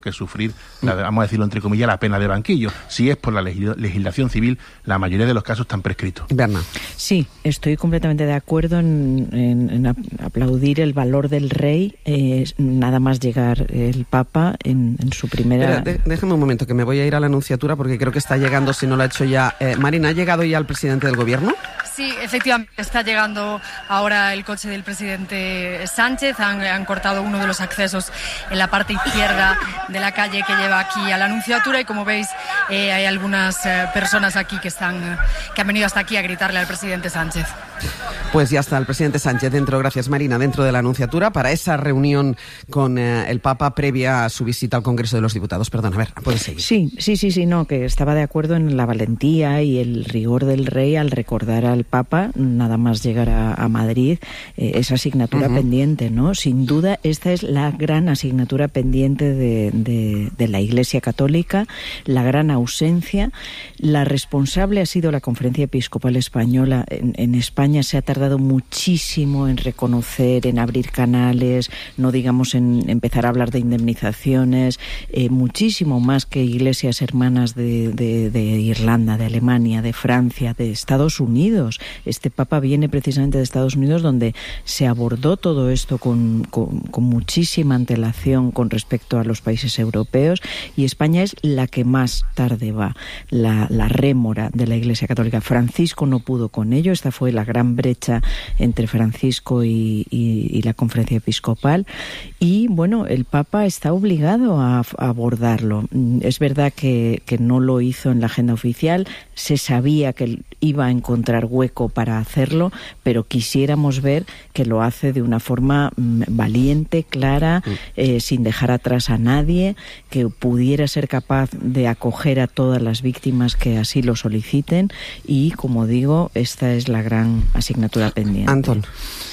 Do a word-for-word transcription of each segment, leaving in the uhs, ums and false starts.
que sufrir, la, vamos a decirlo entre comillas, la pena de banquillo. Si es por la legis- legislación civil, la mayoría de los casos están prescritos. Berna. Sí, estoy completamente de acuerdo en, en, en aplaudir el valor del rey, eh, nada más llegar el Papa en, en su primera... Espera, de, déjame un momento, que me voy a ir a la Anunciatura porque creo que está llegando, si no lo ha hecho ya. Eh, Marina, ¿ha llegado ya el presidente del gobierno? Sí, efectivamente, está llegando ahora el coche del presidente Sánchez. Han, han cortado uno de los accesos en la parte izquierda de la calle que lleva aquí a la Anunciatura y, como veis, eh, hay algunas eh, personas aquí que están que han venido hasta aquí a gritarle al presidente Sánchez. Pues ya está el presidente Sánchez dentro, gracias Marina, dentro de la Anunciatura para esa reunión con eh, el Papa previa a su visita al Congreso de los Diputados. Perdón, a ver, puedes seguir. Sí, sí, sí, sí, no, que estaba de acuerdo en la valentía y el rigor del rey al recordar al Papa, nada más llegar a, a Madrid, eh, esa asignatura uh-huh. pendiente, ¿no? Sin duda, esta es la gran asignatura pendiente de, de, de la Iglesia Católica, la gran ausencia. La responsable ha sido la Conferencia Episcopal Española. En, en España se ha tardado muchísimo en reconocer, en abrir canales, no digamos en empezar a hablar de indemnizaciones, eh, muchísimo más que iglesias hermanas de, de, de Irlanda, de Alemania, de Francia, de Estados Unidos. Este Papa viene precisamente de Estados Unidos, donde se abordó todo esto con, con, con muchísima antelación con respecto a los países europeos, y España es la que más tarde va, la, la rémora de la Iglesia Católica. Francisco no pudo con ello, esta fue la gran brecha entre Francisco y, y, y la Conferencia Episcopal, y bueno, el Papa está obligado a, a abordarlo. Es verdad que, que no lo hizo en la agenda oficial, se sabía que iba a encontrar hueco para hacerlo, pero quisiéramos ver que lo hace de una forma mm, valiente, clara, eh, sin dejar atrás a nadie, que pudiera ser capaz de acoger a todas las víctimas que así lo soliciten, y como digo, esta es la gran asignatura pendiente. Antón.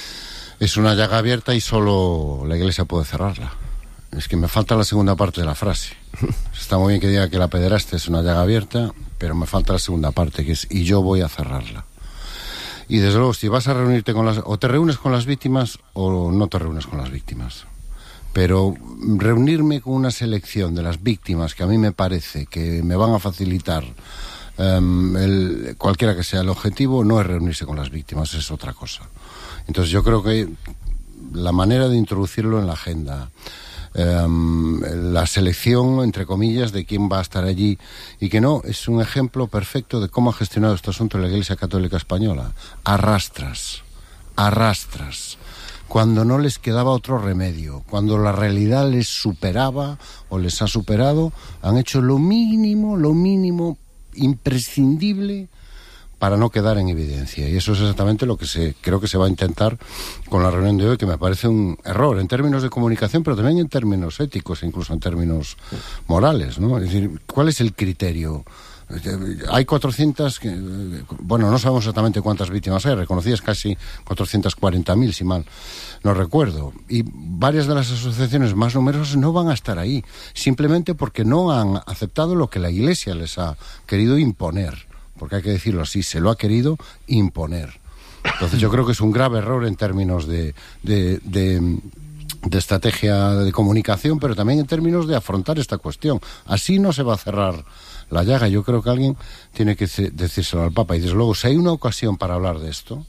Es una llaga abierta y solo la Iglesia puede cerrarla. Es que me falta la segunda parte de la frase. Está muy bien que diga que la pederastia es una llaga abierta, pero me falta la segunda parte, que es y yo voy a cerrarla. Y desde luego, si vas a reunirte con las... o te reúnes con las víctimas o no te reúnes con las víctimas. Pero reunirme con una selección de las víctimas que a mí me parece que me van a facilitar um, el, cualquiera que sea el objetivo, no es reunirse con las víctimas, es otra cosa. Entonces yo creo que la manera de introducirlo en la agenda, Um, la selección, entre comillas, de quién va a estar allí y que no, es un ejemplo perfecto de cómo ha gestionado este asunto la Iglesia Católica Española. Arrastras, arrastras, cuando no les quedaba otro remedio, cuando la realidad les superaba o les ha superado, han hecho lo mínimo, lo mínimo imprescindible para no quedar en evidencia. Y eso es exactamente lo que se creo que se va a intentar con la reunión de hoy, que me parece un error en términos de comunicación, pero también en términos éticos, incluso en términos morales, ¿no? Es decir, ¿cuál es el criterio? Hay cuatrocientas, bueno, no sabemos exactamente cuántas víctimas hay, reconocidas casi cuatrocientas cuarenta mil, si mal no recuerdo, y varias de las asociaciones más numerosas no van a estar ahí, simplemente porque no han aceptado lo que la Iglesia les ha querido imponer. Porque hay que decirlo así, se lo ha querido imponer. Entonces yo creo que es un grave error en términos de, de, de, de estrategia de comunicación, pero también en términos de afrontar esta cuestión. Así no se va a cerrar la llaga. Yo creo que alguien tiene que decírselo al Papa. Y desde luego, si hay una ocasión para hablar de esto,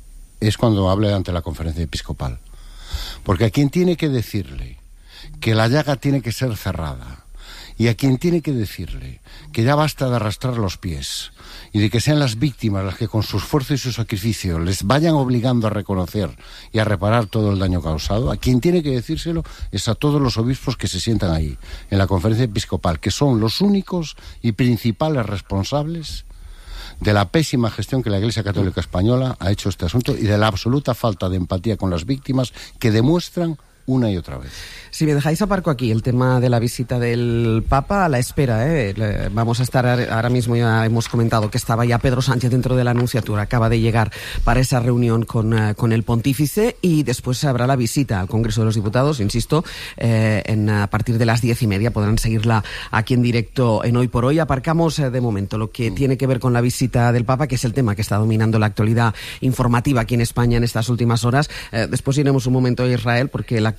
es cuando hable ante la Conferencia Episcopal. Porque a quien tiene que decirle que la llaga tiene que ser cerrada, y a quien tiene que decirle que ya basta de arrastrar los pies y de que sean las víctimas las que con su esfuerzo y su sacrificio les vayan obligando a reconocer y a reparar todo el daño causado, a quien tiene que decírselo es a todos los obispos que se sientan ahí, en la Conferencia Episcopal, que son los únicos y principales responsables de la pésima gestión que la Iglesia Católica Española ha hecho este asunto y de la absoluta falta de empatía con las víctimas que demuestran una y otra vez. Si me dejáis aparco aquí el tema de la visita del Papa, a la espera, ¿eh? Vamos a estar ahora mismo, ya hemos comentado que estaba ya Pedro Sánchez dentro de la Anunciatura, acaba de llegar para esa reunión con, uh, con el pontífice, y después habrá la visita al Congreso de los Diputados, insisto, eh, en, a partir de las diez y media, podrán seguirla aquí en directo en Hoy por Hoy. Aparcamos eh, de momento lo que tiene que ver con la visita del Papa, que es el tema que está dominando la actualidad informativa aquí en España en estas últimas horas. Eh, después iremos un momento a Israel, porque la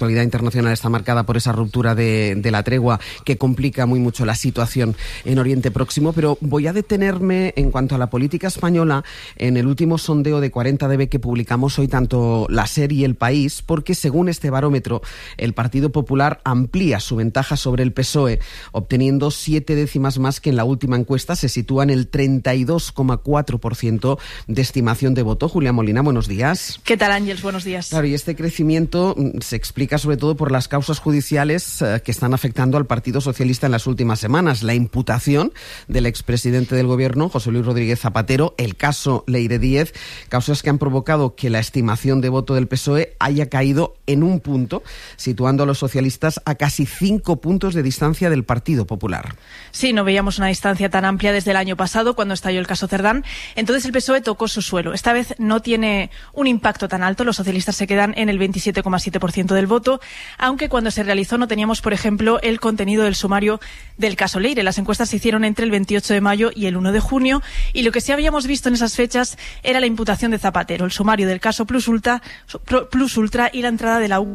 actualidad internacional está marcada por esa ruptura de, de la tregua que complica muy mucho la situación en Oriente Próximo, pero voy a detenerme en cuanto a la política española en el último sondeo de cuarenta D B que publicamos hoy tanto la SER y El País, porque según este barómetro el Partido Popular amplía su ventaja sobre el P S O E, obteniendo siete décimas más que en la última encuesta. Se sitúa en el treinta y dos coma cuatro por ciento de estimación de voto. Julia Molina, buenos días. ¿Qué tal, Ángels? Buenos días. Claro, y este crecimiento se explica sobre todo por las causas judiciales eh, que están afectando al Partido Socialista en las últimas semanas. La imputación del expresidente del Gobierno, José Luis Rodríguez Zapatero, el caso Leire Díez, causas que han provocado que la estimación de voto del P S O E haya caído en un punto, situando a los socialistas a casi cinco puntos de distancia del Partido Popular. Sí, no veíamos una distancia tan amplia desde el año pasado, cuando estalló el caso Cerdán. Entonces el P S O E tocó su suelo. Esta vez no tiene un impacto tan alto. Los socialistas se quedan en el veintisiete coma siete por ciento del voto, aunque cuando se realizó no teníamos, por ejemplo, el contenido del sumario del caso Leire. Las encuestas se hicieron entre el veintiocho de mayo y el uno de junio, y lo que sí habíamos visto en esas fechas era la imputación de Zapatero, el sumario del caso Plus Ultra, Plus Ultra y la entrada de la U.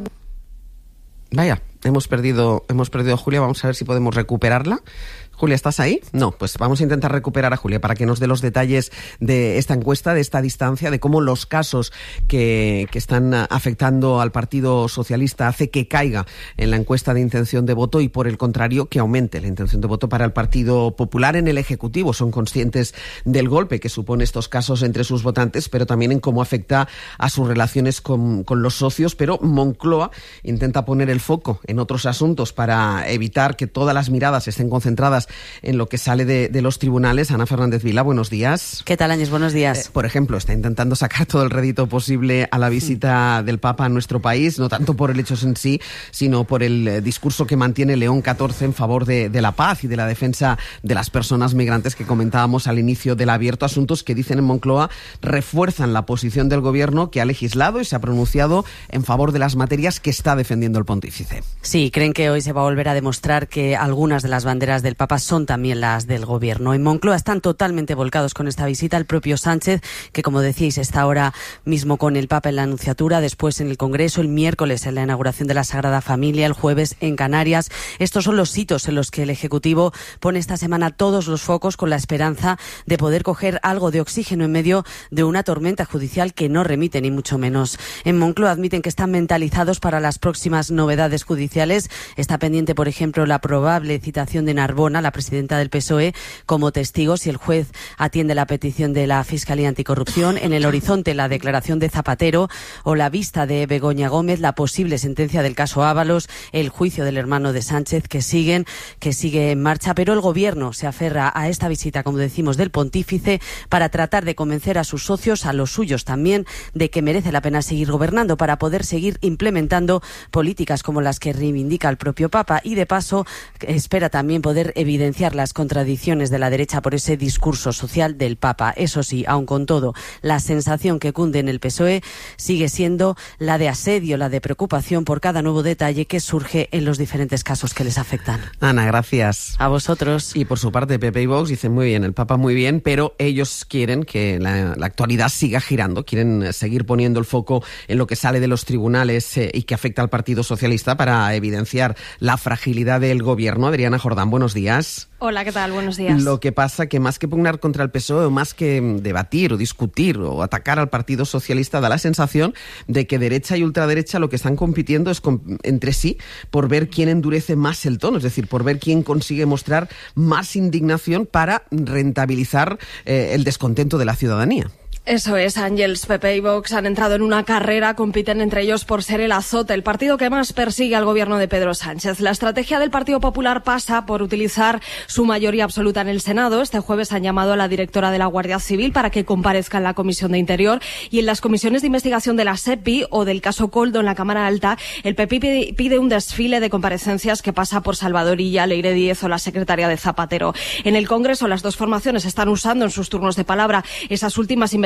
Vaya, hemos perdido, hemos perdido a Julia. Vamos a ver si podemos recuperarla. Julia, ¿estás ahí? No, pues vamos a intentar recuperar a Julia para que nos dé los detalles de esta encuesta, de esta distancia, de cómo los casos que, que están afectando al Partido Socialista hace que caiga en la encuesta de intención de voto y, por el contrario, que aumente la intención de voto para el Partido Popular. En el Ejecutivo son conscientes del golpe que supone estos casos entre sus votantes, pero también en cómo afecta a sus relaciones con, con los socios. Pero Moncloa intenta poner el foco en otros asuntos para evitar que todas las miradas estén concentradas en lo que sale de, de los tribunales. Ana Fernández Vila, buenos días. ¿Qué tal, Áñez? Buenos días. Eh, por ejemplo, está intentando sacar todo el rédito posible a la visita del Papa a nuestro país, no tanto por el hecho en sí, sino por el eh, discurso que mantiene León catorce en favor de, de la paz y de la defensa de las personas migrantes que comentábamos al inicio del abierto. Asuntos que, dicen en Moncloa, refuerzan la posición del Gobierno, que ha legislado y se ha pronunciado en favor de las materias que está defendiendo el pontífice. Sí, creen que hoy se va a volver a demostrar que algunas de las banderas del Papa son también las del Gobierno. En Moncloa están totalmente volcados con esta visita. El propio Sánchez, que como decíais está ahora mismo con el Papa en la Anunciatura, después en el Congreso, el miércoles en la inauguración de la Sagrada Familia, el jueves en Canarias. Estos son los hitos en los que el Ejecutivo pone esta semana todos los focos, con la esperanza de poder coger algo de oxígeno en medio de una tormenta judicial que no remite ni mucho menos. En Moncloa admiten que están mentalizados para las próximas novedades judiciales. Está pendiente, por ejemplo, la probable citación de Narbona, la presidenta del P S O E, como testigo si el juez atiende la petición de la Fiscalía Anticorrupción. En el horizonte, la declaración de Zapatero o la vista de Begoña Gómez, la posible sentencia del caso Ábalos, el juicio del hermano de Sánchez, que siguen, que sigue en marcha. Pero el Gobierno se aferra a esta visita, como decimos, del pontífice para tratar de convencer a sus socios, a los suyos también, de que merece la pena seguir gobernando para poder seguir implementando políticas como las que reivindica el propio Papa, y de paso espera también poder evidenciar las contradicciones de la derecha por ese discurso social del Papa. Eso sí, aun con todo, la sensación que cunde en el P S O E sigue siendo la de asedio, la de preocupación por cada nuevo detalle que surge en los diferentes casos que les afectan. Ana, gracias. A vosotros. Y por su parte, P P y Vox dicen muy bien, el Papa muy bien, pero ellos quieren que la, la actualidad siga girando, quieren seguir poniendo el foco en lo que sale de los tribunales eh, y que afecta al Partido Socialista para evidenciar la fragilidad del Gobierno. Adriana Jordán, buenos días. Hola, ¿qué tal? Buenos días. Lo que pasa que más que pugnar contra el P S O E, o más que debatir o discutir o atacar al Partido Socialista, da la sensación de que derecha y ultraderecha lo que están compitiendo es con, entre sí por ver quién endurece más el tono, es decir, por ver quién consigue mostrar más indignación para rentabilizar eh, el descontento de la ciudadanía. Eso es, Ángels. P P y Vox han entrado en una carrera, compiten entre ellos por ser el azote, el partido que más persigue al gobierno de Pedro Sánchez. La estrategia del Partido Popular pasa por utilizar su mayoría absoluta en el Senado. Este jueves han llamado a la directora de la Guardia Civil para que comparezca en la Comisión de Interior, y en las comisiones de investigación de la SEPI o del caso Coldo en la Cámara Alta, el P P pide un desfile de comparecencias que pasa por Salvador Illa, Leire Díez o la secretaria de Zapatero. En el Congreso, las dos formaciones están usando en sus turnos de palabra esas últimas investigaciones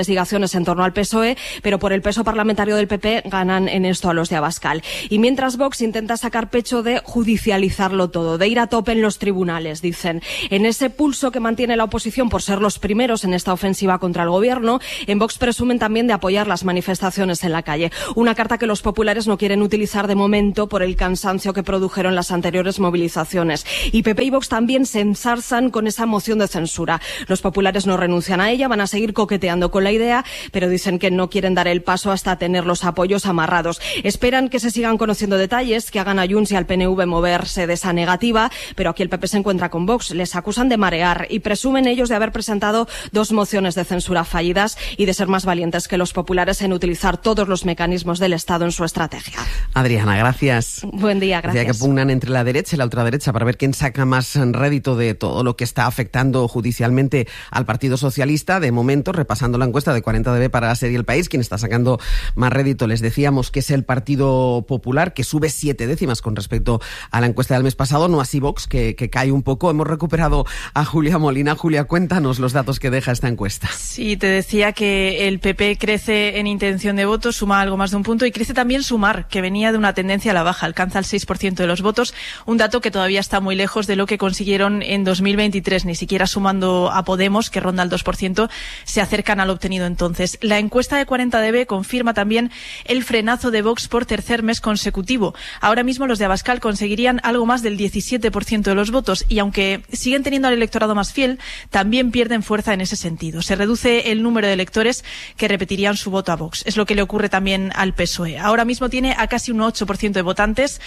investigaciones en torno al P S O E, pero por el peso parlamentario del P P ganan en esto a los de Abascal. Y mientras Vox intenta sacar pecho de judicializarlo todo, de ir a tope en los tribunales, dicen. En ese pulso que mantiene la oposición por ser los primeros en esta ofensiva contra el gobierno, en Vox presumen también de apoyar las manifestaciones en la calle. Una carta que los populares no quieren utilizar de momento por el cansancio que produjeron las anteriores movilizaciones. Y P P y Vox también se ensarzan con esa moción de censura. Los populares no renuncian a ella, van a seguir coqueteando con la idea, pero dicen que no quieren dar el paso hasta tener los apoyos amarrados. Esperan que se sigan conociendo detalles, que hagan a Junts y al P N V moverse de esa negativa, pero aquí el P P se encuentra con Vox. Les acusan de marear y presumen ellos de haber presentado dos mociones de censura fallidas y de ser más valientes que los populares en utilizar todos los mecanismos del Estado en su estrategia. Adriana, gracias. Buen día, gracias. Decía que pugnan entre la derecha y la ultraderecha para ver quién saca más rédito de todo lo que está afectando judicialmente al Partido Socialista. De momento, repasando la encuesta de cuarenta D B para la serie El País, quien está sacando más rédito, les decíamos que es el Partido Popular, que sube siete décimas con respecto a la encuesta del mes pasado, no así Vox, que, que cae un poco. Hemos recuperado a Julia Molina. Julia, cuéntanos los datos que deja esta encuesta. Sí, te decía que el P P crece en intención de votos, suma algo más de un punto, y crece también Sumar, que venía de una tendencia a la baja, alcanza el seis por ciento de los votos, un dato que todavía está muy lejos de lo que consiguieron en dos mil veintitrés, ni siquiera sumando a Podemos, que ronda el dos por ciento, se acercan al obtenido entonces. La encuesta de cuarenta D B confirma también el frenazo de Vox por tercer mes consecutivo. Ahora mismo los de Abascal conseguirían algo más del diecisiete por ciento de los votos, y aunque siguen teniendo al electorado más fiel, también pierden fuerza en ese sentido. Se reduce el número de electores que repetirían su voto a Vox. Es lo que le ocurre también al P S O E. Ahora mismo tiene a casi un ocho por ciento de votantes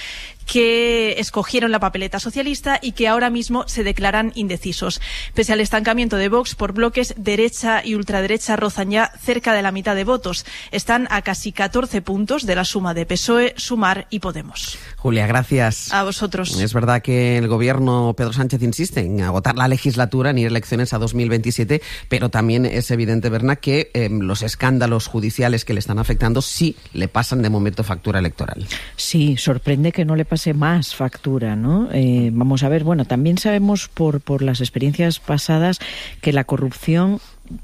que escogieron la papeleta socialista y que ahora mismo se declaran indecisos. Pese al estancamiento de Vox por bloques, derecha y ultraderecha rozan ya cerca de la mitad de votos. Están a casi catorce puntos de la suma de P S O E, Sumar y Podemos. Julia, gracias. A vosotros. Es verdad que el gobierno Pedro Sánchez insiste en agotar la legislatura, en ir elecciones a dos mil veintisiete, pero también es evidente, Berna, que eh, los escándalos judiciales que le están afectando sí le pasan de momento factura electoral. Sí, sorprende que no le pase más factura, ¿no? Eh, vamos a ver, bueno, también sabemos por, por las experiencias pasadas que la corrupción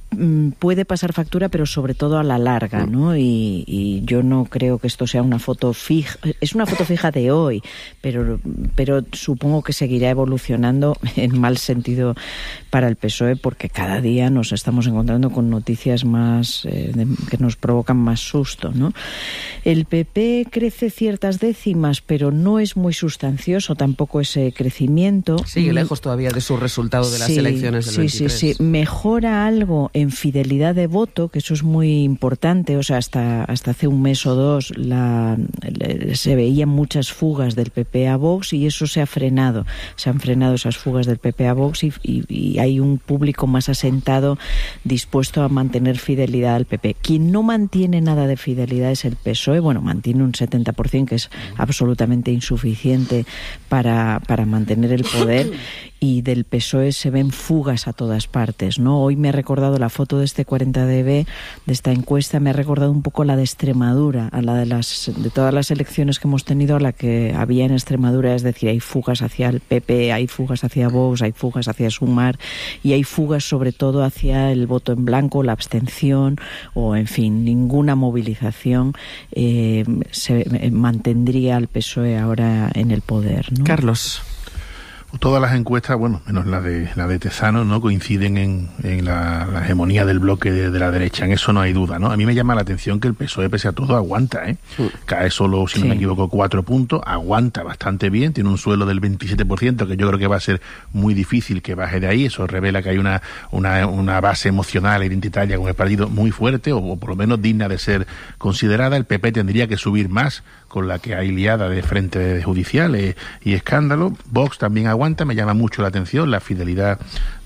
puede pasar factura, pero sobre todo a la larga, ¿no? Y, y yo no creo que esto sea una foto fija, es una foto fija de hoy, pero, pero supongo que seguirá evolucionando en mal sentido para el P S O E, porque cada día nos estamos encontrando con noticias más eh, de, que nos provocan más susto, ¿no? El P P crece ciertas décimas, pero no es muy sustancioso tampoco ese crecimiento. Sigue lejos todavía de su resultado de las sí, elecciones del sí, veintitrés. Sí, sí, mejora algo en fidelidad de voto, que eso es muy importante. O sea, hasta, hasta hace un mes o dos la, le, se veían muchas fugas del P P a Vox y eso se ha frenado. Se han frenado esas fugas del P P a Vox y, y, y hay un público más asentado dispuesto a mantener fidelidad al P P. Quien no mantiene nada de fidelidad es el P S O E. Bueno, mantiene un setenta por ciento, que es absolutamente insuficiente para, para mantener el poder, y del P S O E se ven fugas a todas partes, ¿no? Hoy me ha recordado la foto de este cuarenta D B, de esta encuesta, me ha recordado un poco la de Extremadura, a la de las de todas las elecciones que hemos tenido, a la que había en Extremadura, es decir, hay fugas hacia el P P, hay fugas hacia Vox, hay fugas hacia Sumar y hay fugas sobre todo hacia el voto en blanco, la abstención o, en fin, ninguna movilización eh, se eh, mantendría al P S O E ahora en el poder, ¿no? Carlos. Todas las encuestas, bueno, menos la de la de Tezanos, ¿no?, coinciden en, en la, la hegemonía del bloque de, de la derecha, en eso no hay duda, ¿no? A mí me llama la atención que el P S O E, pese a todo, aguanta, ¿eh? Mm. Cae solo, si sí. no me equivoco, cuatro puntos, aguanta bastante bien, tiene un suelo del veintisiete por ciento, que yo creo que va a ser muy difícil que baje de ahí. Eso revela que hay una, una, una base emocional, identitaria con el partido muy fuerte, o, o por lo menos digna de ser considerada. El P P tendría que subir más con la que hay liada de frente judicial eh, y escándalo. Vox también aguanta, me llama mucho la atención la fidelidad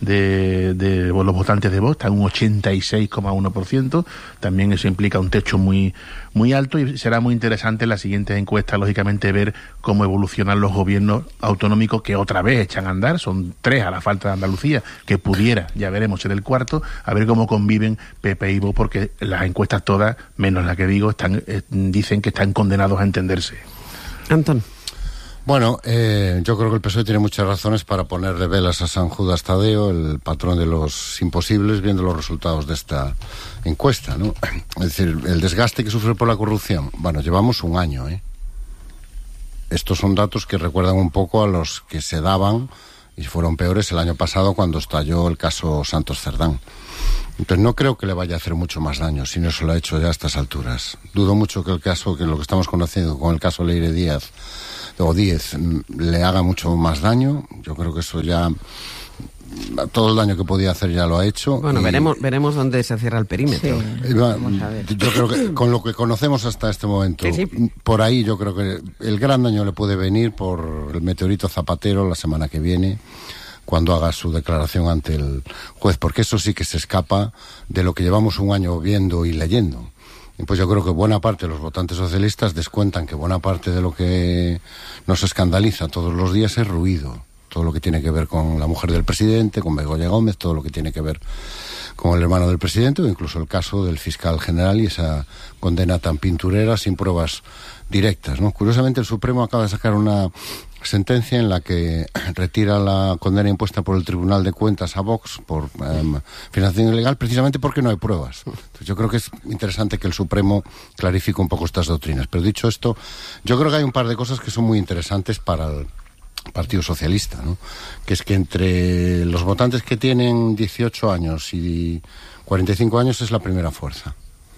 de, de los votantes de Vox, está en un ochenta y seis coma uno por ciento, también eso implica un techo muy muy alto, y será muy interesante en las siguientes encuestas, lógicamente, ver cómo evolucionan los gobiernos autonómicos que otra vez echan a andar. Son tres a la falta de Andalucía, que pudiera, ya veremos, ser el cuarto, a ver cómo conviven P P y Vox, porque las encuestas todas, menos la que digo, están eh, dicen que están condenados a entenderse. Antón. Bueno, eh, yo creo que el P S O E tiene muchas razones para ponerle velas a San Judas Tadeo, el patrón de los imposibles, viendo los resultados de esta encuesta, ¿no? Es decir, el desgaste que sufre por la corrupción. Bueno, llevamos un año, ¿eh? Estos son datos que recuerdan un poco a los que se daban, y fueron peores el año pasado cuando estalló el caso Santos Cerdán. Entonces no creo que le vaya a hacer mucho más daño si no se lo ha hecho ya a estas alturas. Dudo mucho que el caso, que lo que estamos conociendo con el caso Leire Díaz o Díez le haga mucho más daño. Yo creo que eso ya, todo el daño que podía hacer ya lo ha hecho. Bueno, y veremos veremos dónde se cierra el perímetro. Sí, vamos a ver. Yo creo que con lo que conocemos hasta este momento, sí, sí. por ahí yo creo que el gran daño le puede venir por el meteorito Zapatero la semana que viene, cuando haga su declaración ante el juez, porque eso sí que se escapa de lo que llevamos un año viendo y leyendo. Y pues yo creo que buena parte de los votantes socialistas descuentan que buena parte de lo que nos escandaliza todos los días es ruido. Todo lo que tiene que ver con la mujer del presidente, con Begoña Gómez, todo lo que tiene que ver con el hermano del presidente, o incluso el caso del fiscal general y esa condena tan pinturera sin pruebas directas, ¿no? Curiosamente, el Supremo acaba de sacar una sentencia en la que retira la condena impuesta por el Tribunal de Cuentas a Vox por um, financiación ilegal, precisamente porque no hay pruebas. Entonces, yo creo que es interesante que el Supremo clarifique un poco estas doctrinas. Pero dicho esto, yo creo que hay un par de cosas que son muy interesantes para el Partido Socialista, ¿no? Que es que entre los votantes que tienen dieciocho años y cuarenta y cinco años es la primera fuerza,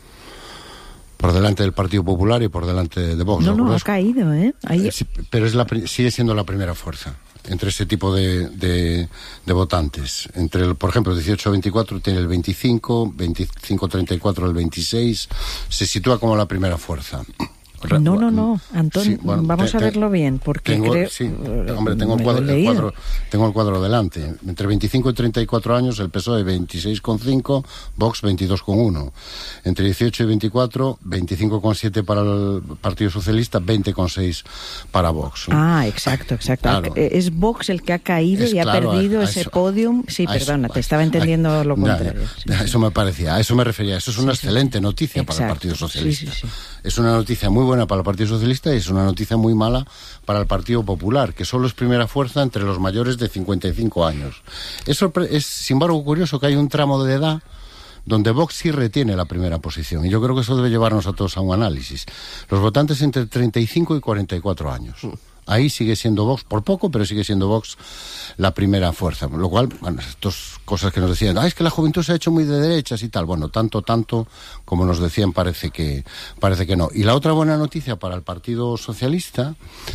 por delante del Partido Popular y por delante de Vox. No, no, ha caído, ¿eh? Ahí... Sí, pero es la, sigue siendo la primera fuerza entre ese tipo de, de, de votantes. Entre, el, por ejemplo, dieciocho a veinticuatro tiene el veinticinco, veinticinco a treinta y cuatro el veintiséis, se sitúa como la primera fuerza. No, no, no, Antón, sí, bueno, vamos te, a verlo bien, porque tengo, creo... Sí, hombre, tengo el, cuadro, el cuadro, tengo el cuadro delante. Entre veinticinco y treinta y cuatro años, el P S O E veintiséis coma cinco, Vox veintidós coma uno. Entre dieciocho y veinticuatro, veinticinco coma siete para el Partido Socialista, veinte coma seis para Vox. Ah, exacto, exacto. Claro. Es Vox el que ha caído es, y claro, ha perdido a, a ese eso, podium. Sí, perdona, eso, te estaba entendiendo a, lo contrario. Ya, ya, sí, eso sí. me parecía, a eso me refería. Eso es una sí, excelente sí. noticia exacto. para el Partido Socialista. Sí, sí, sí. Es una noticia muy buena para el Partido Socialista y es una noticia muy mala para el Partido Popular, que solo es primera fuerza entre los mayores de cincuenta y cinco años. Es, es sin embargo curioso que hay un tramo de edad donde Vox sí retiene la primera posición, y yo creo que eso debe llevarnos a todos a un análisis. Los votantes entre treinta y cinco y cuarenta y cuatro años. Ahí sigue siendo Vox, por poco, pero sigue siendo Vox la primera fuerza. Lo cual, bueno, estas cosas que nos decían, ah, es que la juventud se ha hecho muy de derechas y tal. Bueno, tanto, tanto, como nos decían, parece que parece que no. Y la otra buena noticia para el Partido Socialista,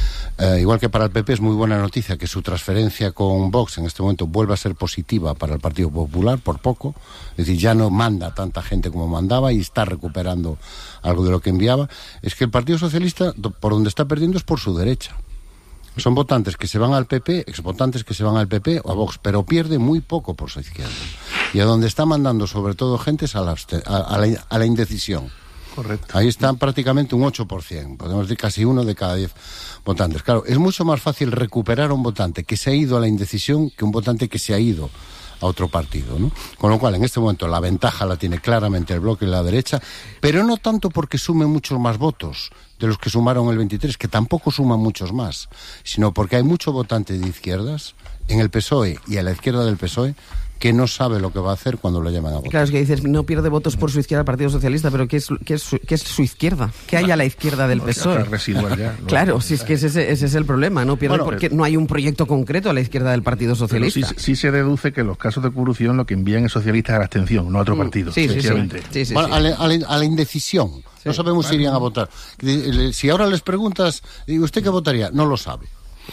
eh, igual que para el P P, es muy buena noticia que su transferencia con Vox en este momento vuelva a ser positiva para el Partido Popular, por poco. Es decir, ya no manda tanta gente como mandaba y está recuperando algo de lo que enviaba. Es que el Partido Socialista, por donde está perdiendo es por su derecha. Son votantes que se van al P P, exvotantes que se van al P P o a Vox, pero pierde muy poco por su izquierda. Y a donde está mandando sobre todo gente es a la, a la, a la indecisión. Correcto. Ahí están prácticamente un ocho por ciento, podemos decir casi uno de cada diez votantes. Claro, es mucho más fácil recuperar a un votante que se ha ido a la indecisión que un votante que se ha ido a otro partido, ¿no? Con lo cual, en este momento, la ventaja la tiene claramente el bloque de la derecha, pero no tanto porque sume muchos más votos de los que sumaron el veintitrés, que tampoco suman muchos más, sino porque hay mucho votante de izquierdas en el P S O E y a la izquierda del P S O E que no sabe lo que va a hacer cuando lo llaman a votar. Claro, es que dices, no pierde votos por su izquierda el Partido Socialista, pero ¿qué es, qué es, su, qué es su izquierda? ¿Qué hay a la izquierda del P S O E? Residual ya, ¿no? Claro, si es que ese, ese es el problema, no pierde bueno, porque no hay un proyecto concreto a la izquierda del Partido Socialista. Sí, sí se deduce que los casos de corrupción lo que envían es socialistas a la abstención, no a otro partido. Sí, sí, sí. sí, sí, bueno, sí. A, la, a, la, a la indecisión. Sí, no sabemos claro. si irían a votar. Si ahora les preguntas, ¿usted qué votaría? No lo sabe.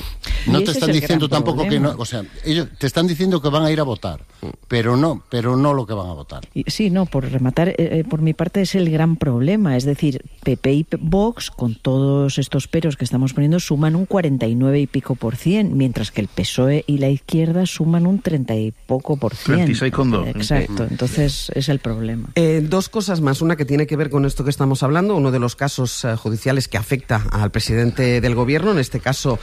No te están diciendo tampoco problema. que no, o sea, ellos te están diciendo que van a ir a votar, pero no, pero no lo que van a votar. Sí, no, por rematar, eh, por mi parte es el gran problema, es decir, P P y Vox, con todos estos peros que estamos poniendo, suman un cuarenta y nueve y pico por cien, mientras que el P S O E y la izquierda suman un treinta y poco por cien. treinta y seis coma dos. Exacto, entonces es el problema. Eh, dos cosas más, una que tiene que ver con esto que estamos hablando, uno de los casos uh, judiciales que afecta al presidente del gobierno, en este caso eh,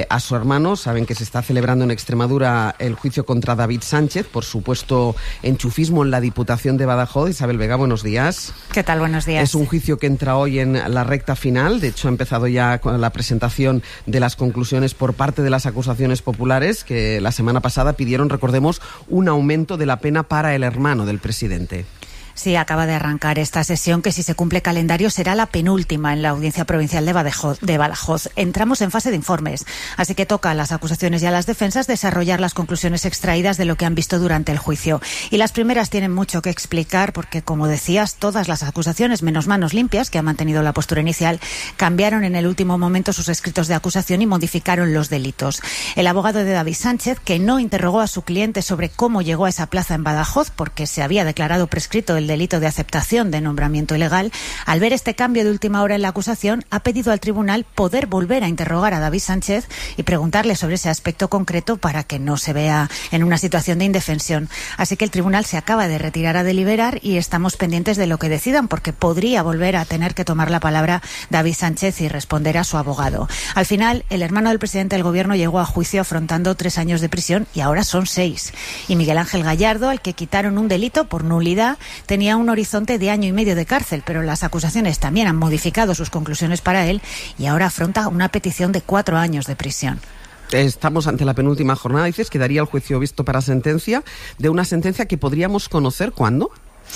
eh, a su hermano. Saben que se está celebrando en Extremadura el juicio contra David Sánchez por supuesto enchufismo en la Diputación de Badajoz. Isabel Vega, buenos días. ¿Qué tal? Buenos días. Es un juicio que entra hoy en la recta final. De hecho, ha empezado ya con la presentación de las conclusiones por parte de las acusaciones populares, que la semana pasada pidieron, recordemos, un aumento de la pena para el hermano del presidente. Sí, acaba de arrancar esta sesión que, si se cumple calendario, será la penúltima en la Audiencia Provincial de Badajoz, de Badajoz. Entramos en fase de informes, así que toca a las acusaciones y a las defensas desarrollar las conclusiones extraídas de lo que han visto durante el juicio. Y las primeras tienen mucho que explicar porque, como decías, todas las acusaciones, menos Manos Limpias, que ha mantenido la postura inicial, cambiaron en el último momento sus escritos de acusación y modificaron los delitos. El abogado de David Sánchez, que no interrogó a su cliente sobre cómo llegó a esa plaza en Badajoz porque se había declarado prescrito el delito de aceptación de nombramiento ilegal, al ver este cambio de última hora en la acusación, ha pedido al tribunal poder volver a interrogar a David Sánchez y preguntarle sobre ese aspecto concreto para que no se vea en una situación de indefensión. Así que el tribunal se acaba de retirar a deliberar y estamos pendientes de lo que decidan, porque podría volver a tener que tomar la palabra David Sánchez y responder a su abogado. Al final, el hermano del presidente del gobierno llegó a juicio afrontando tres años de prisión y ahora son seis. Y Miguel Ángel Gallardo, al que quitaron un delito por nulidad, tenía un horizonte de año y medio de cárcel, pero las acusaciones también han modificado sus conclusiones para él y ahora afronta una petición de cuatro años de prisión. Estamos ante la penúltima jornada. Dices que daría el juicio visto para sentencia, de una sentencia que podríamos conocer ¿cuándo?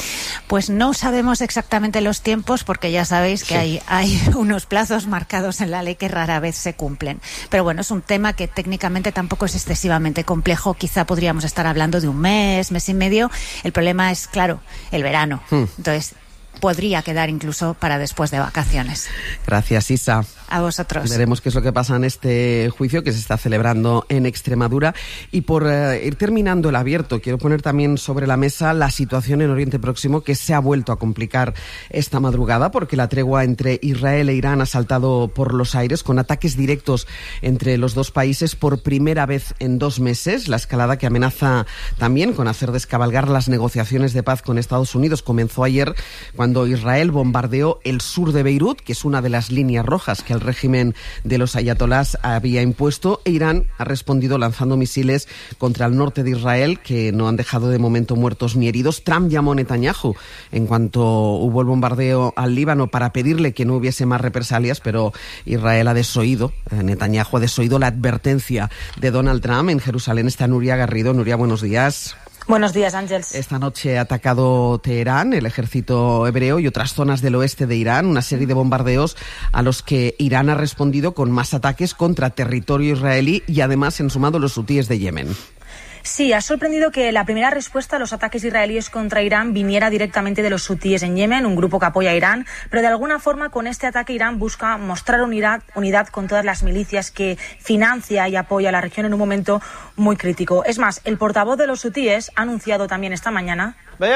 Pues no sabemos exactamente los tiempos, porque ya sabéis que sí. hay, hay unos plazos marcados en la ley que rara vez se cumplen. Pero bueno, es un tema que técnicamente tampoco es excesivamente complejo. Quizá podríamos estar hablando de un mes, mes y medio. El problema es, claro, el verano. Hmm. Entonces, podría quedar incluso para después de vacaciones. Gracias, Isa. A vosotros. Veremos qué es lo que pasa en este juicio que se está celebrando en Extremadura. Y por uh, ir terminando el abierto, quiero poner también sobre la mesa la situación en Oriente Próximo, que se ha vuelto a complicar esta madrugada porque la tregua entre Israel e Irán ha saltado por los aires con ataques directos entre los dos países por primera vez en dos meses. La escalada, que amenaza también con hacer descabalgar las negociaciones de paz con Estados Unidos, comenzó ayer cuando Israel bombardeó el sur de Beirut, que es una de las líneas rojas que el régimen de los ayatolás había impuesto, e Irán ha respondido lanzando misiles contra el norte de Israel, que no han dejado de momento muertos ni heridos. Trump llamó a Netanyahu en cuanto hubo el bombardeo al Líbano para pedirle que no hubiese más represalias, pero Israel ha desoído, Netanyahu ha desoído la advertencia de Donald Trump. En Jerusalén está Nuria Garrido. Nuria, buenos días. Buenos días, Ángels. Esta noche ha atacado Teherán, el ejército hebreo y otras zonas del oeste de Irán, una serie de bombardeos a los que Irán ha respondido con más ataques contra territorio israelí y además se han sumado los hutíes de Yemen. Sí, ha sorprendido que la primera respuesta a los ataques israelíes contra Irán viniera directamente de los hutíes en Yemen, un grupo que apoya a Irán, pero de alguna forma con este ataque Irán busca mostrar unidad, unidad con todas las milicias que financia y apoya a la región en un momento muy crítico. Es más, el portavoz de los hutíes ha anunciado también esta mañana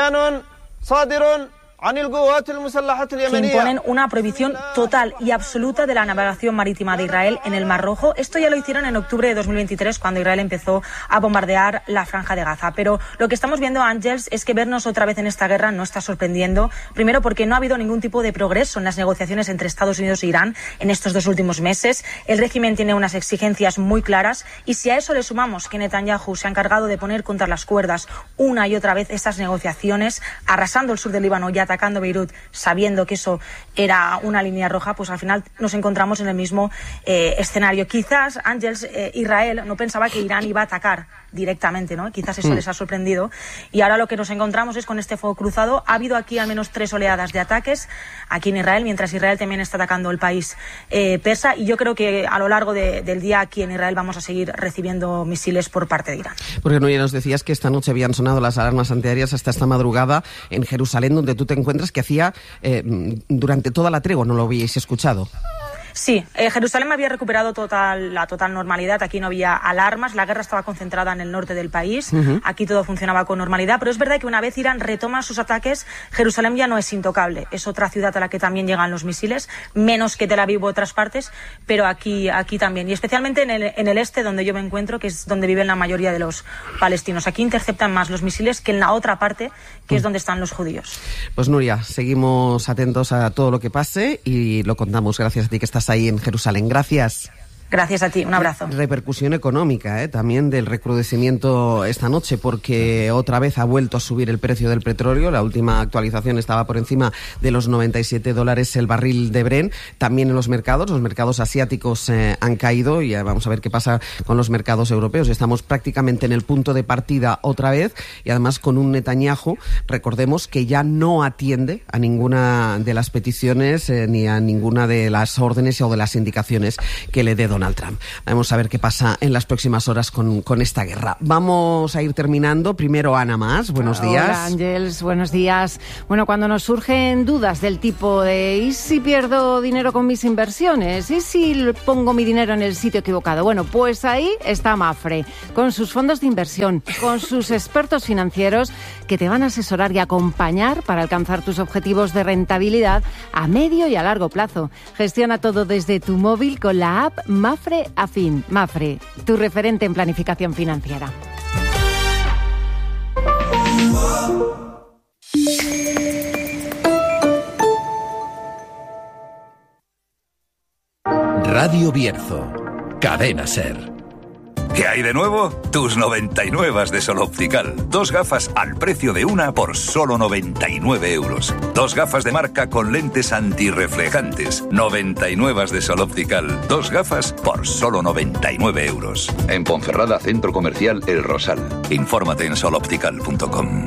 que imponen una prohibición total y absoluta de la navegación marítima de Israel en el Mar Rojo. Esto ya lo hicieron en octubre de dos mil veintitrés, cuando Israel empezó a bombardear la Franja de Gaza. Pero lo que estamos viendo, Ángels, es que vernos otra vez en esta guerra no está sorprendiendo. Primero, porque no ha habido ningún tipo de progreso en las negociaciones entre Estados Unidos e Irán en estos dos últimos meses. El régimen tiene unas exigencias muy claras y si a eso le sumamos que Netanyahu se ha encargado de poner contra las cuerdas una y otra vez estas negociaciones, arrasando el sur del Líbano y atacando Beirut, sabiendo que eso era una línea roja, pues al final nos encontramos en el mismo eh, escenario. Quizás, Ángels, eh, Israel no pensaba que Irán iba a atacar directamente, ¿no? Quizás eso mm. les ha sorprendido. Y ahora lo que nos encontramos es con este fuego cruzado. Ha habido aquí al menos tres oleadas de ataques aquí en Israel, mientras Israel también está atacando el país eh, persa. Y yo creo que a lo largo de, del día aquí en Israel vamos a seguir recibiendo misiles por parte de Irán. Porque, Nuria, nos decías que esta noche habían sonado las alarmas antiaéreas hasta esta madrugada en Jerusalén, donde tú te encuentras, que hacía eh, durante toda la tregua no lo habíais escuchado. Sí, eh, Jerusalén había recuperado total, la total normalidad. Aquí no había alarmas, la guerra estaba concentrada en el norte del país. Uh-huh. Aquí todo funcionaba con normalidad, pero es verdad que una vez Irán retoma sus ataques, Jerusalén ya no es intocable. Es otra ciudad a la que también llegan los misiles, menos que Tel Aviv u otras partes, pero aquí, aquí también. Y especialmente en el, en el este, donde yo me encuentro, que es donde viven la mayoría de los palestinos. Aquí interceptan más los misiles que en la otra parte, que uh-huh. es donde están los judíos. Pues, Nuria, seguimos atentos a todo lo que pase y lo contamos gracias a ti que estás ahí en Jerusalén. Gracias. Gracias a ti, un abrazo. Repercusión económica, ¿eh? También del recrudecimiento esta noche, porque otra vez ha vuelto a subir el precio del petróleo. La última actualización estaba por encima de los noventa y siete dólares el barril de Brent. También en los mercados, los mercados asiáticos eh, han caído, y vamos a ver qué pasa con los mercados europeos. Estamos prácticamente en el punto de partida otra vez, y además con un Netanyahu, recordemos, que ya no atiende a ninguna de las peticiones eh, ni a ninguna de las órdenes o de las indicaciones que le dé Donald Trump. Vamos a ver qué pasa en las próximas horas con, con esta guerra. Vamos a ir terminando. Primero, Ana Mas, buenos días. Hola, Ángels, buenos días. Bueno, cuando nos surgen dudas del tipo de ¿y si pierdo dinero con mis inversiones? ¿Y si pongo mi dinero en el sitio equivocado? Bueno, pues ahí está Mapfre, con sus fondos de inversión, con sus expertos financieros que te van a asesorar y acompañar para alcanzar tus objetivos de rentabilidad a medio y a largo plazo. Gestiona todo desde tu móvil con la app Mapfre Afin. Mapfre, tu referente en planificación financiera. Radio Bierzo, Cadena Ser. ¿Qué hay de nuevo? Tus noventa y nueve de Sol Optical. Dos gafas al precio de una por solo noventa y nueve euros. Dos gafas de marca con lentes antirreflejantes. noventa y nueve de Sol Optical. Dos gafas por solo noventa y nueve euros. En Ponferrada, Centro Comercial El Rosal. Infórmate en sol optical punto com.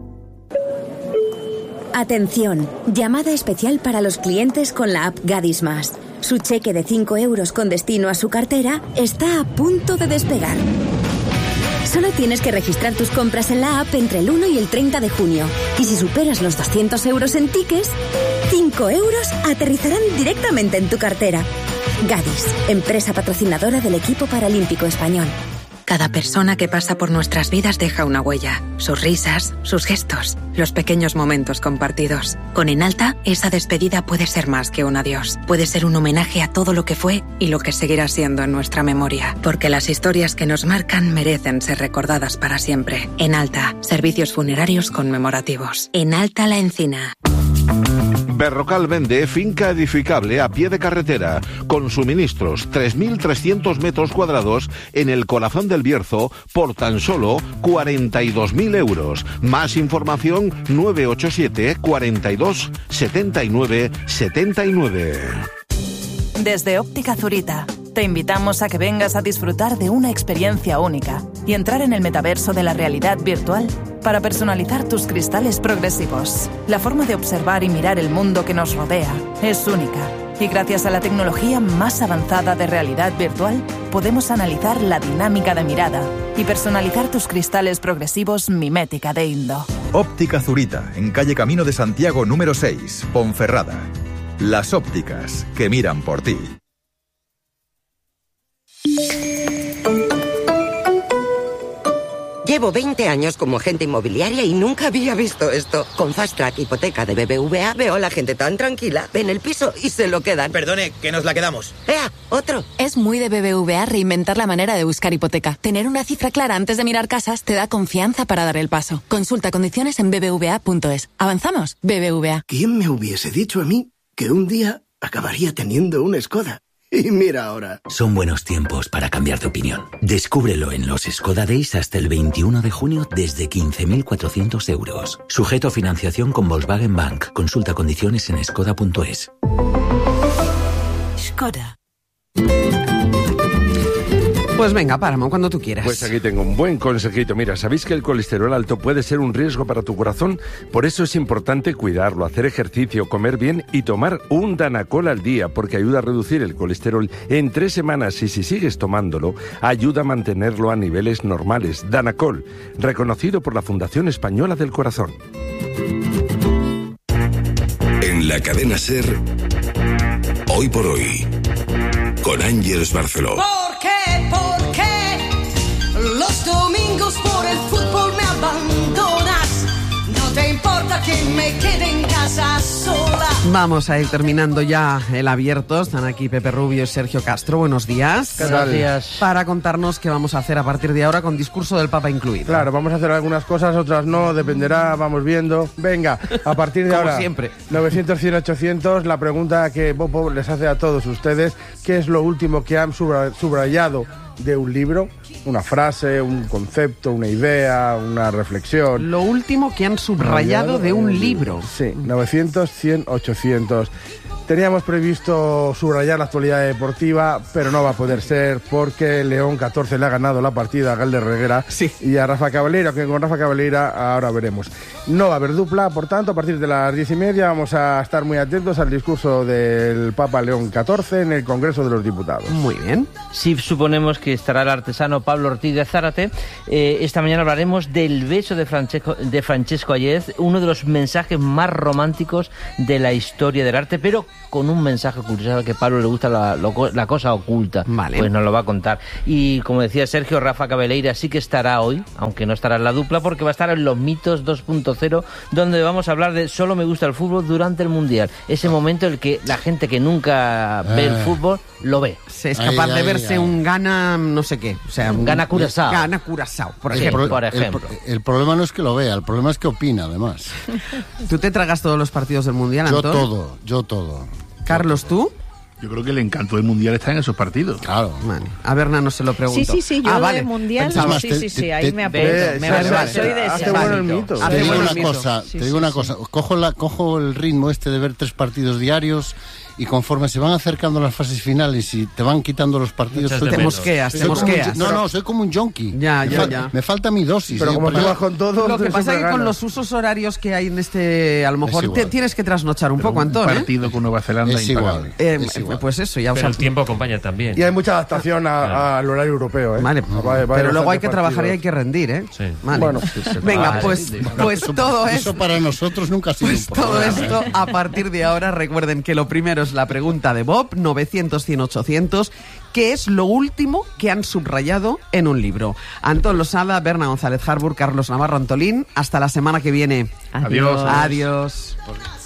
Atención, llamada especial para los clientes con la app Gadis Más. Su cheque de cinco euros con destino a su cartera está a punto de despegar. Solo tienes que registrar tus compras en la app entre el uno y el treinta de junio. Y si superas los doscientos euros en tickets, cinco euros aterrizarán directamente en tu cartera. Gadis, empresa patrocinadora del equipo paralímpico español. Cada persona que pasa por nuestras vidas deja una huella. Sus risas, sus gestos, los pequeños momentos compartidos. Con Enalta, esa despedida puede ser más que un adiós. Puede ser un homenaje a todo lo que fue y lo que seguirá siendo en nuestra memoria. Porque las historias que nos marcan merecen ser recordadas para siempre. Enalta, servicios funerarios conmemorativos. Enalta La Encina. Berrocal vende finca edificable a pie de carretera, con suministros, tres mil trescientos metros cuadrados en el corazón del Bierzo por tan solo cuarenta y dos mil euros. Más información nueve ocho siete, cuarenta y dos, setenta y nueve, setenta y nueve. Desde Óptica Zurita, te invitamos a que vengas a disfrutar de una experiencia única y entrar en el metaverso de la realidad virtual para personalizar tus cristales progresivos. La forma de observar y mirar el mundo que nos rodea es única, y gracias a la tecnología más avanzada de realidad virtual, podemos analizar la dinámica de mirada y personalizar tus cristales progresivos mimética de Indo. Óptica Zurita, en calle Camino de Santiago número seis, Ponferrada. Las ópticas que miran por ti. Llevo veinte años como agente inmobiliaria y nunca había visto esto. Con Fast Track Hipoteca de B B V A veo a la gente tan tranquila. Ven el piso y se lo quedan. Perdone, que nos la quedamos. ¡Ea! ¡Otro! Es muy de B B V A reinventar la manera de buscar hipoteca. Tener una cifra clara antes de mirar casas te da confianza para dar el paso. Consulta condiciones en b b v a punto es. ¿Avanzamos? B B V A. ¿Quién me hubiese dicho a mí que un día acabaría teniendo una Skoda? Y mira ahora. Son buenos tiempos para cambiar de opinión. Descúbrelo en los Skoda Days hasta el veintiuno de junio desde quince mil cuatrocientos euros. Sujeto a financiación con Volkswagen Bank. Consulta condiciones en skoda punto es. Skoda. Pues venga, Páramo, cuando tú quieras. Pues aquí tengo un buen consejito. Mira, ¿sabéis que el colesterol alto puede ser un riesgo para tu corazón? Por eso es importante cuidarlo, hacer ejercicio, comer bien y tomar un Danacol al día, porque ayuda a reducir el colesterol en tres semanas y si sigues tomándolo, ayuda a mantenerlo a niveles normales. Danacol, reconocido por la Fundación Española del Corazón. En la cadena SER, hoy por hoy, con Ángels Barceló. ¿Por qué? ¿Por qué? Los domingos por el fútbol me abandonas. No te importa que me quede en casa. casa sola. Vamos a ir terminando ya el abierto. Están aquí Pepe Rubio y Sergio Castro. Buenos días. Buenos días. Para contarnos qué vamos a hacer a partir de ahora con discurso del Papa incluido. Claro, vamos a hacer algunas cosas, otras no, dependerá, vamos viendo. Venga, a partir de Como ahora, siempre. novecientos, cien, ochocientos, la pregunta que Bopo les hace a todos ustedes, ¿qué es lo último que han subra- subrayado de un libro? Una frase, un concepto, una idea, una reflexión. Lo último que han subrayado de un libro. Sí, novecientos, cien, ochocientos. Teníamos previsto subrayar la actualidad deportiva, pero no va a poder ser porque León catorce le ha ganado la partida a Galder Reguera sí. y a Rafa Caballera, que con Rafa Caballera ahora veremos. No va a haber dupla, por tanto, a partir de las diez y media vamos a estar muy atentos al discurso del Papa León catorce en el Congreso de los Diputados. Muy bien. Sí, suponemos que estará el artesano Pablo Ortiz de Zárate. Eh, esta mañana hablaremos del beso de Francesco, de Francesco Ayez, uno de los mensajes más románticos de la historia del arte, pero con un mensaje curioso, que a Pablo le gusta la, lo, la cosa oculta. Vale. Pues nos lo va a contar. Y como decía Sergio, Rafa Cabeleira sí que estará hoy, aunque no estará en la dupla, porque va a estar en Los Mitos dos punto cero, donde vamos a hablar de Solo me gusta el fútbol durante el Mundial. Ese momento en el que la gente que nunca ve el fútbol lo ve. Se es capaz ay, de ay, verse ay. un Gana no sé qué. O sea, un Gana Curazao. Gana Curazao, por sí, ejemplo. Por ejemplo. El, el, el problema no es que lo vea, el problema es que opina, además. ¿Tú te tragas todos los partidos del Mundial, Yo Antón? todo, yo todo. Carlos, ¿tú? Yo creo que el encanto del Mundial está en esos partidos. Claro. Vale. A Berna no se lo pregunto. Sí, sí, sí, yo ah, del vale. Mundial, Pensaba, sí, te, sí, sí, te, ahí te, me apunto. Te, me vale, vale, soy de ese. hace bueno el mito. Te digo una mito. cosa, sí, te sí, digo una sí, cosa. sí. Cojo, la, cojo el ritmo este de ver tres partidos diarios y conforme se van acercando las fases finales y te van quitando los partidos... Soy te mosqueas, te mosqueas. Un, no, no, soy como un junkie. Ya, me ya, fal, ya. Me falta mi dosis. Pero ¿eh? como Porque tú vas con todo... Lo que pasa es que con los usos horarios que hay en este... A lo mejor te, tienes que trasnochar un Pero poco, Antón, Un partido ¿eh? con Nueva Zelanda es igual, eh, es igual. Pues eso, ya os Pero el tiempo acompaña también. Y hay mucha adaptación a, claro. al horario europeo, ¿eh? Vale, va, va, va pero luego hay que partidos. trabajar y hay que rendir, ¿eh? Sí. Vale. Bueno. Venga, pues, pues eso, todo eso esto... para nosotros nunca ha sido Pues un todo problema. esto, a partir de ahora, recuerden que lo primero es la pregunta de Bob, novecientos, cien, ochocientos, ¿qué es lo último que han subrayado en un libro? Antón Losada, Berna González Harburg, Carlos Navarro Antolín, hasta la semana que viene. Adiós. Adiós. Adiós.